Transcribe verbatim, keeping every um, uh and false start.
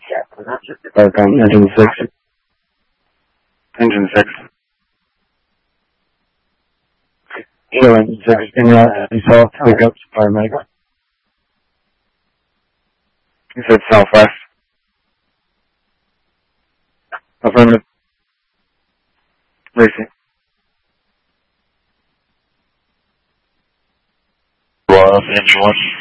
Starcom, engine six. Engine six. Hello, engine six. In route, you saw wake up paramedic. You said southwest. Affirmative. Racing. Well, engine one.